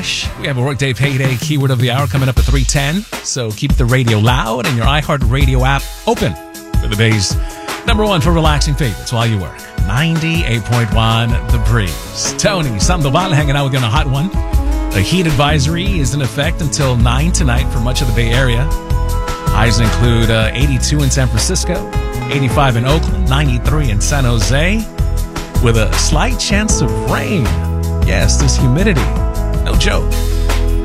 Cash. We have a Workday Payday keyword of the hour coming up at 3:10. So keep the radio loud and your iHeartRadio app open for the day's number one for relaxing favorites while you work. 98.1 The Breeze. Tony Sandoval hanging out with you on a hot one. A heat advisory is in effect until 9 tonight for much of the Bay Area. Highs include 82 in San Francisco, 85 in Oakland, 93 in San Jose, with a slight chance of rain. Yes, this humidity. No joke.